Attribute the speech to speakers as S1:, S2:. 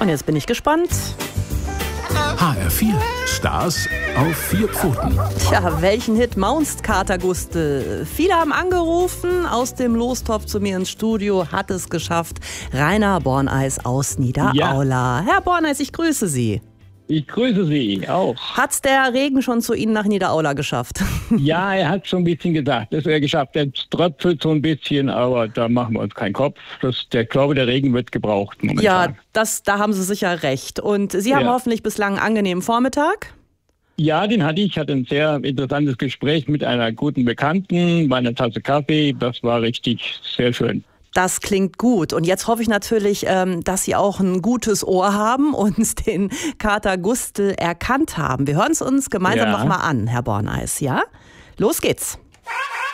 S1: Und jetzt bin ich gespannt.
S2: HR4 Stars auf 4 Pfoten.
S1: Tja, welchen Hit maunst Kater Gustl? Viele haben angerufen, aus dem Lostopf zu mir ins Studio hat es geschafft. Rainer Borneis aus Niederaula. Ja. Herr Borneis, ich grüße Sie.
S3: Ich grüße Sie auch.
S1: Hat's der Regen schon zu Ihnen nach Niederaula geschafft?
S3: Ja, er hat schon ein bisschen gesagt. Das er geschafft. Er tröpfelt so ein bisschen, aber da machen wir uns keinen Kopf. Der Regen wird gebraucht momentan.
S1: Ja, da haben Sie sicher recht. Und Sie haben hoffentlich bislang einen angenehmen Vormittag?
S3: Ja, den hatte ich. Ich hatte ein sehr interessantes Gespräch mit einer guten Bekannten bei einer Tasse Kaffee. Das war richtig sehr schön.
S1: Das klingt gut. Und jetzt hoffe ich natürlich, dass Sie auch ein gutes Ohr haben und den Kater Gustl erkannt haben. Wir hören es uns gemeinsam nochmal an, Herr Borneis. Ja? Los geht's.